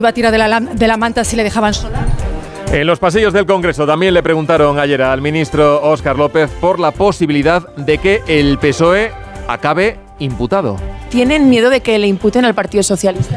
iba a tirar de la manta si le dejaban sola. En los pasillos del Congreso también le preguntaron ayer al ministro Óscar López por la posibilidad de que el PSOE acabe imputado. ¿Tienen miedo de que le imputen al Partido Socialista?